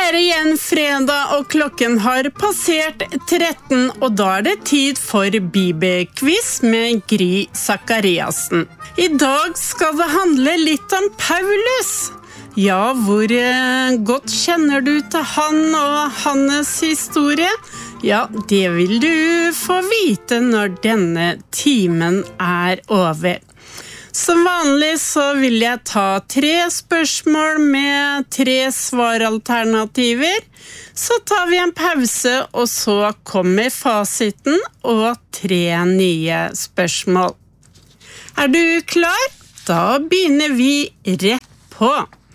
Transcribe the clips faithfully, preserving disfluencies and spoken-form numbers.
er det igjen fredag, og klokken har passert tretten, og da er det tid for bibelquiz med Gry Zakariasen. I dag skal det handle litt om Paulus. Ja, hvor eh, godt kjenner du til han og hans historie? Ja, det vil du få vite når denne timen er over. Som vanlig så vil jeg ta tre spørsmål med tre svaralternativer. Så tar vi en pause, og så kommer fasiten og tre nye spørsmål. Er du klar? Da begynner vi rett på.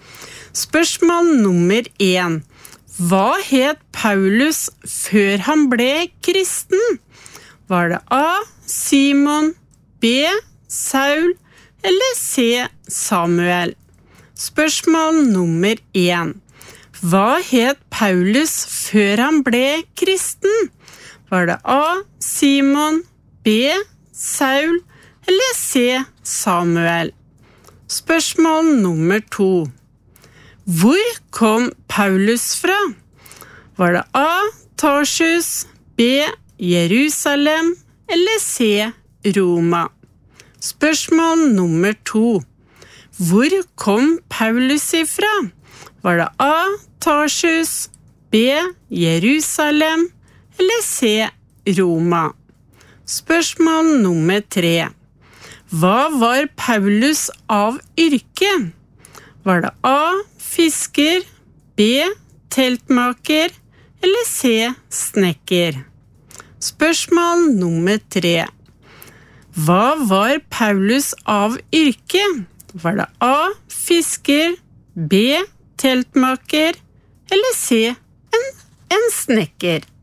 Spørsmål nummer én. Hva het Paulus før han ble kristen? Var det A. Simon, B. Saul eller C. Samuel? Spørsmål nummer én. Hva het Paulus før han ble kristen? Var det A. Simon, B. Saul eller C. Samuel? Spørsmål nummer to. Hvor kom Paulus fra? Var det A. Tarsus, B. Jerusalem eller C. Roma? Spørsmål nummer to. Hvor kom Paulus ifra? Var det A. Tarsus, B. Jerusalem eller C. Roma? Spørsmål nummer tre. Hva var Paulus av yrke? Var det A. Fisker, B. Teltmaker eller C. Snekker? Spørsmål nummer tre. Hva var Paulus av yrke? Var det A. Fisker, B. Teltmaker eller C. En, en snekker?